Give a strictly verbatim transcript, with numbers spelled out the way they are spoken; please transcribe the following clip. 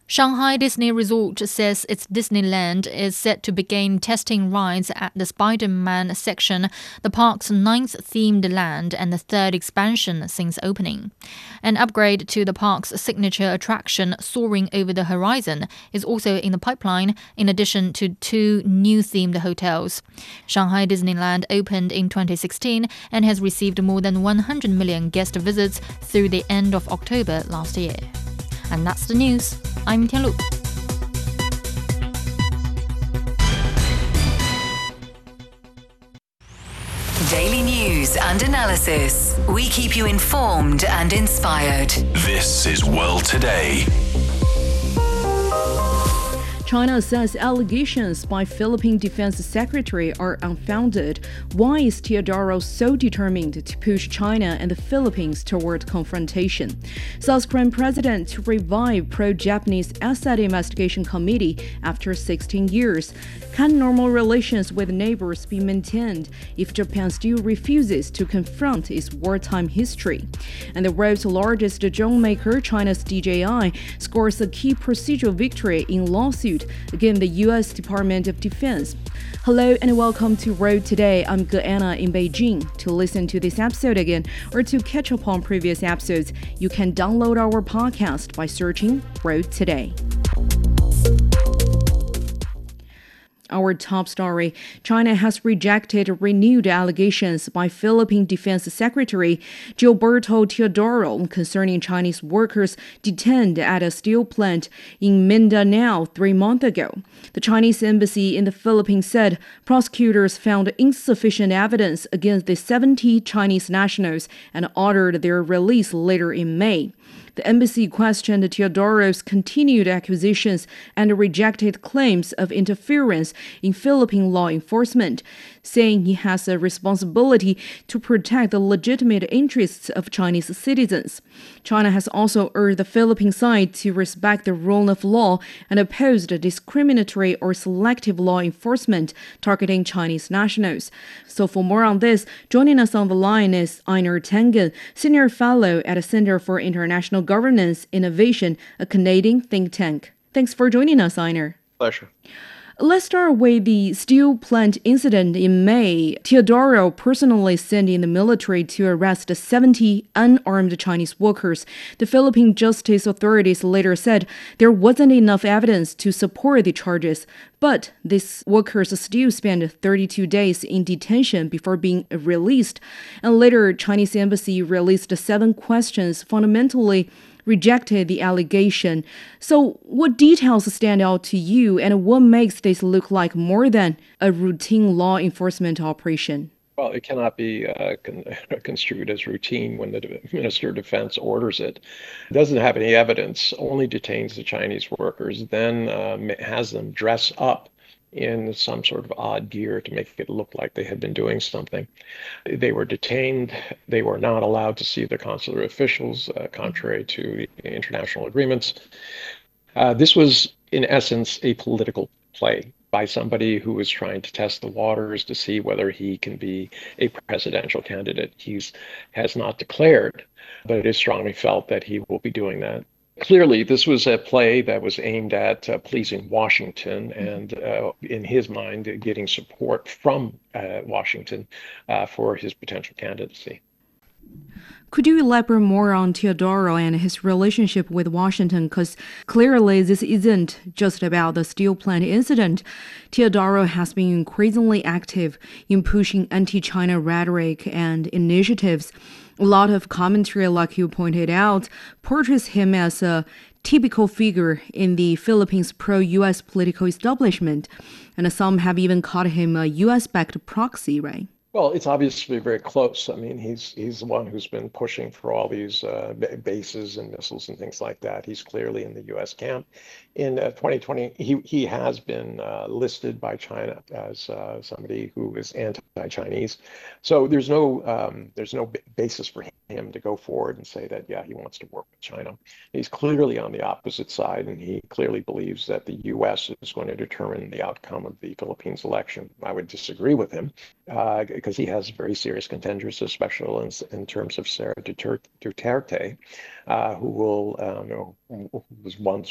Shanghai Disney Resort says its Disneyland is set to begin testing rides at the Spider-Man section, the park's ninth themed land and the third expansion since opening. An upgrade to the park's signature attraction, Soaring Over the Horizon, is also in the pipeline, in addition to two new themed hotels. Shanghai Disneyland opened in twenty sixteen and has received more than one hundred million guest visits through the end of October last year. And that's the news. I'm Tianlu. Daily news and analysis. We keep you informed and inspired. This is World Today. China says allegations by Philippine Defense Secretary are unfounded. Why is Teodoro so determined to push China and the Philippines toward confrontation? South Korean president to revive pro-Japanese asset investigation committee after sixteen years. Can normal relations with neighbors be maintained if Japan still refuses to confront its wartime history? And the world's largest drone maker, China's D J I, scores a key procedural victory in lawsuit against the U S Department of Defense. Hello and welcome to Road Today. I'm Anna in Beijing. To listen to this episode again or to catch up on previous episodes, you can download our podcast by searching Road Today. Our top story, China has rejected renewed allegations by Philippine Defense Secretary Gilberto Teodoro concerning Chinese workers detained at a steel plant in Mindanao three months ago. The Chinese embassy in the Philippines said prosecutors found insufficient evidence against the seventy Chinese nationals and ordered their release later in May. The embassy questioned Teodoro's continued accusations and rejected claims of interference in Philippine law enforcement, saying he has a responsibility to protect the legitimate interests of Chinese citizens. China has also urged the Philippine side to respect the rule of law and oppose discriminatory or selective law enforcement targeting Chinese nationals. So for more on this, joining us on the line is Einar Tangen, Senior Fellow at the Center for International Governance Innovation, a Canadian think tank. Thanks for joining us, Einar. Pleasure. Let's start with the steel plant incident in May. Teodoro personally sent in the military to arrest seventy unarmed Chinese workers. The Philippine justice authorities later said there wasn't enough evidence to support the charges, but these workers still spent thirty-two days in detention before being released. And later, Chinese embassy released seven questions fundamentally rejected the allegation. So what details stand out to you and what makes this look like more than a routine law enforcement operation? Well, it cannot be uh, con- construed as routine when the De- Minister of Defense orders it. It doesn't have any evidence, only detains the Chinese workers, then um, has them dress up in some sort of odd gear to make it look like they had been doing something. They were detained. They were not allowed to see their consular officials, uh, contrary to the international agreements. Uh, this was, in essence, a political play by somebody who was trying to test the waters to see whether he can be a presidential candidate. He has not declared, but it is strongly felt that he will be doing that. Clearly, this was a play that was aimed at uh, pleasing Washington and, uh, in his mind, getting support from uh, Washington uh, for his potential candidacy. Could you elaborate more on Teodoro and his relationship with Washington? Because clearly this isn't just about the steel plant incident. Teodoro has been increasingly active in pushing anti-China rhetoric and initiatives. A lot of commentary, like you pointed out, portrays him as a typical figure in the Philippines' pro-U S political establishment. And some have even called him a U S-backed proxy, right? Well, it's obviously very close. I mean, he's he's the one who's been pushing for all these uh, bases and missiles and things like that. He's clearly in the U S camp. In uh, twenty twenty, he he has been uh, listed by China as uh, somebody who is anti-Chinese. So there's no um, there's no b- basis for him to go forward and say that, yeah, he wants to work with China. He's clearly on the opposite side, and he clearly believes that the U S is going to determine the outcome of the Philippines election. I would disagree with him uh, because he has very serious contenders, especially in, in terms of Sarah Duterte, uh, who will, um, you know, who was once